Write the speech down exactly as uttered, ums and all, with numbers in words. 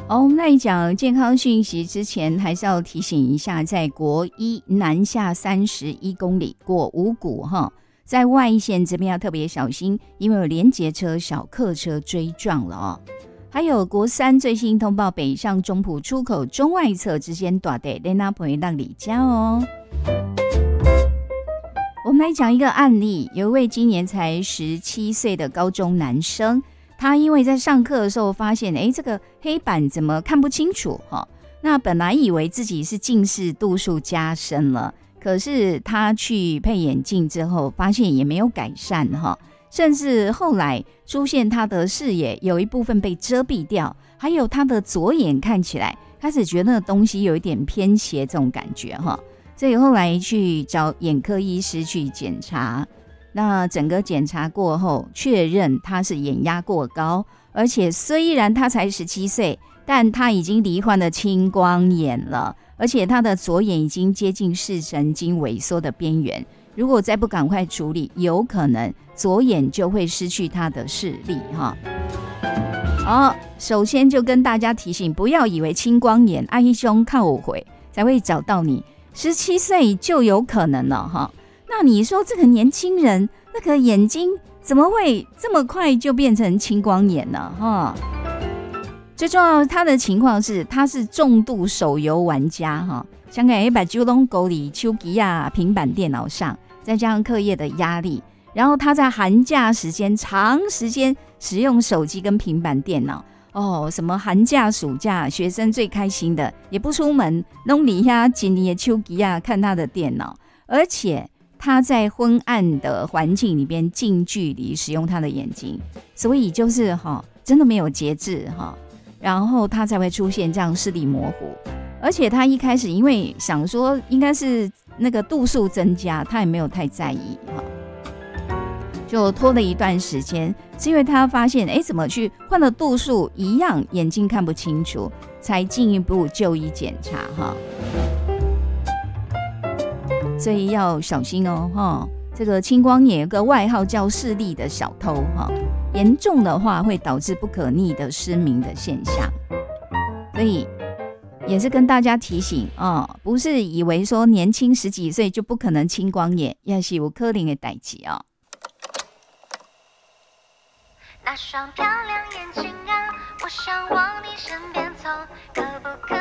好，我们来讲健康讯息之前，还是要提醒一下，在国一南下三十一公里过五股哈，在外线这边要特别小心，因为有连结车、小客车追撞了哦。还有国三最新通报，北上中埔出口中外侧之间大地雷那不会让你家哦。我们来讲一个案例，有一位今年才十七岁的高中男生。他因为在上课的时候发现，哎，这个黑板怎么看不清楚哈？那本来以为自己是近视度数加深了，可是他去配眼镜之后，发现也没有改善哈，甚至后来出现他的视野有一部分被遮蔽掉，还有他的左眼看起来开始觉得那个东西有一点偏斜这种感觉哈，所以后来去找眼科医师去检查。那整个检查过后，确认他是眼压过高，而且虽然他才十七岁，但他已经罹患了青光眼了，而且他的左眼已经接近视神经萎缩的边缘。如果再不赶快处理，有可能左眼就会失去他的视力哈。好，首先就跟大家提醒，不要以为青光眼爱胸靠回才会找到你，十七岁就有可能了哈。那你说这个年轻人那个眼睛怎么会这么快就变成青光眼呢？哈，最重要他的情况是他是重度手游玩家哈，香港也把九龙狗里手机啊、平板电脑上，再加上课业的压力，然后他在寒假时间长时间使用手机跟平板电脑哦，什么寒假暑假学生最开心的也不出门，弄里下紧你的手机啊看他的电脑，而且他在昏暗的环境里边近距离使用他的眼睛，所以就是哈，真的没有节制哈，然后他才会出现这样视力模糊。而且他一开始因为想说应该是那个度数增加，他也没有太在意哈，就拖了一段时间，是因为他发现哎，怎么去换了度数一样，眼睛看不清楚，才进一步就医检查哈。所以要小心哦，哈！这个青光眼有个外号叫视力的小偷，哈，严重的话会导致不可逆的失明的现象。所以也是跟大家提醒啊、哦，不是以为说年轻十几岁就不可能青光眼，也是有可能的代志哦。那双漂亮眼睛啊，我想往你身边凑，可不可